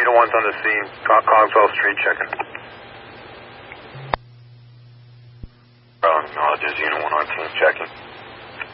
Unit 1's on the scene. Cogswell Street checking. Acknowledges Unit 1 on team checking.